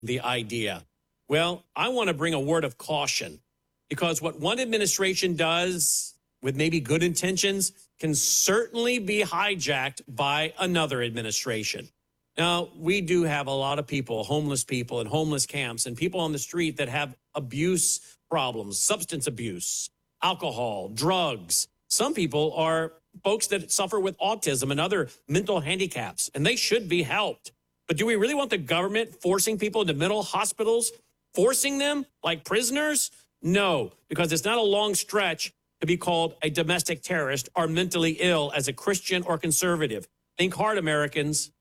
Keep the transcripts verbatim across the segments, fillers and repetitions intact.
the idea? Well, I want to bring a word of caution because what one administration does with maybe good intentions can certainly be hijacked by another administration. Now, we do have a lot of people, homeless people in homeless camps and people on the street that have abuse problems, substance abuse, alcohol, drugs. Some people are folks that suffer with autism and other mental handicaps, and they should be helped. But do we really want the government forcing people into mental hospitals, forcing them like prisoners? No, because it's not a long stretch to be called a domestic terrorist or mentally ill as a Christian or conservative. Think hard, Americans.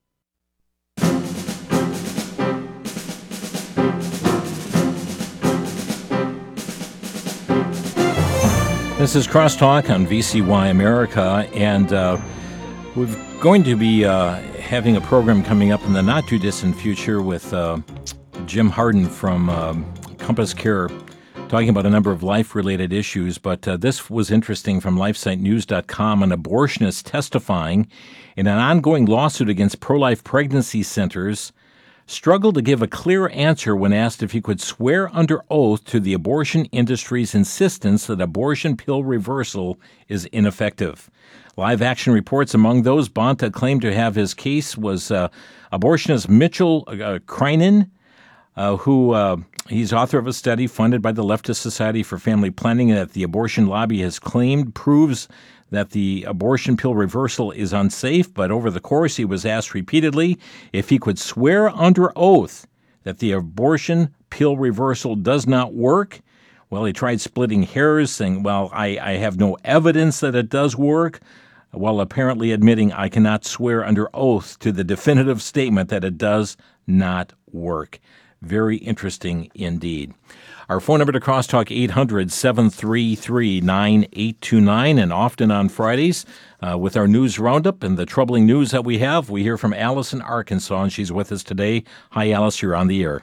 This is Crosstalk on V C Y America, and uh, we're going to be uh, having a program coming up in the not-too-distant future with uh, Jim Harden from uh, Compass Care, talking about a number of life-related issues. But uh, this was interesting from LifeSite News dot com, an abortionist testifying in an ongoing lawsuit against pro-life pregnancy centers struggled to give a clear answer when asked if he could swear under oath to the abortion industry's insistence that abortion pill reversal is ineffective. Live Action reports among those Bonta claimed to have his case was uh, abortionist Mitchell uh, Kreinen, uh, who uh, he's author of a study funded by the Leftist Society for Family Planning that the abortion lobby has claimed proves that the abortion pill reversal is unsafe, but over the course he was asked repeatedly if he could swear under oath that the abortion pill reversal does not work. Well, he tried splitting hairs, saying, well, I, I have no evidence that it does work, while apparently admitting I cannot swear under oath to the definitive statement that it does not work. Very interesting indeed. Our phone number to Crosstalk, eight hundred, seven three three, nine eight two nine, and often on Fridays uh, with our news roundup and the troubling news that we have, we hear from Alice in Arkansas, and she's with us today. Hi, Alice, you're on the air.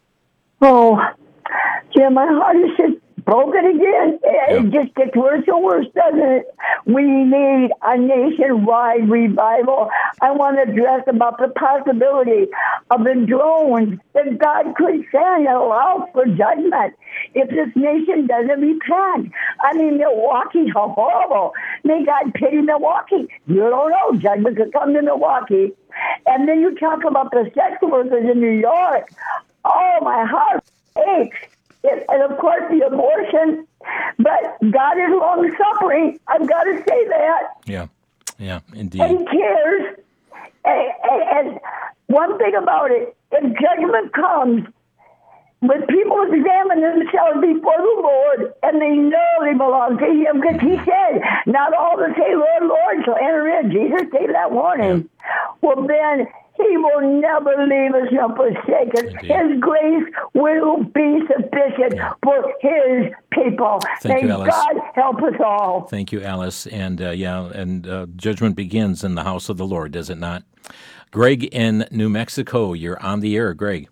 Oh, Jim, my heart is just broken again. It Yeah. just gets worse and worse, doesn't it? We need a nationwide revival. I want to address about the possibility of the drones that God could send and allow for judgment if this nation doesn't repent. I mean, Milwaukee, how horrible. May God pity Milwaukee. You don't know. Judgment could come to Milwaukee. And then you talk about the sex workers in New York. Oh, my heart aches. It, and of course, the abortion. But God is long-suffering. I've got to say that. Yeah, yeah, indeed. And He cares. And, and, and one thing about it, if judgment comes, when people examine themselves before the Lord and they know they belong to Him, because He said, not all that say, Lord, Lord, shall enter in. Jesus gave that warning. Well, then He will never leave us nor forsake us. Indeed. His grace will be sufficient Yeah. for His people. Thank you, May Alice. God help us all. Thank you, Alice. And uh, yeah, and uh, judgment begins in the house of the Lord, does it not? Greg in New Mexico, you're on the air, Greg.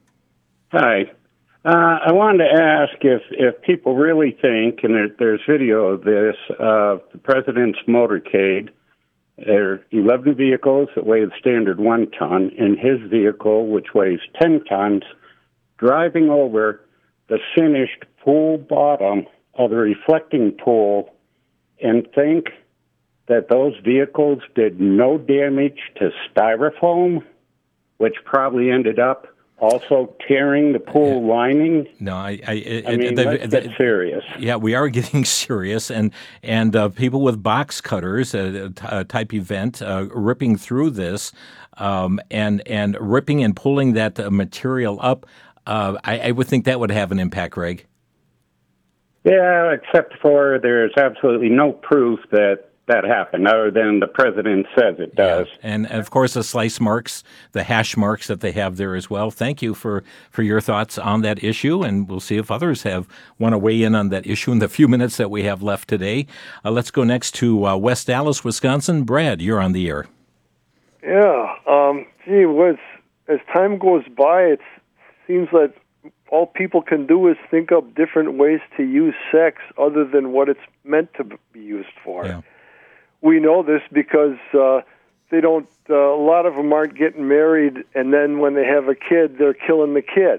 Hi. Uh, I wanted to ask if, if people really think, and there, there's video of this, uh, the president's motorcade. There are eleven vehicles that weigh the standard one ton, and his vehicle, which weighs ten tons, driving over the finished pool bottom of the reflecting pool, and think that those vehicles did no damage to styrofoam, which probably ended up also tearing the pool lining. No, I. I, I mean, the, let's the, get serious. Yeah, we are getting serious, and and uh, people with box cutters, a, a type event, uh, ripping through this, um, and and ripping and pulling that uh, material up. Uh, I, I would think that would have an impact, Greg. Yeah, except for there's absolutely no proof that that happened, other than the president says it does. Yeah. And of course, the slice marks, the hash marks that they have there as well. Thank you for, for your thoughts on that issue, and we'll see if others have want to weigh in on that issue in the few minutes that we have left today. Uh, let's go next to uh, West Allis, Wisconsin. Brad, you're on the air. Yeah, um, gee whiz, as time goes by, it seems like all people can do is think up different ways to use sex other than what it's meant to be used for. Yeah. We know this because uh, they don't. Uh, a lot of them aren't getting married, and then when they have a kid, they're killing the kid.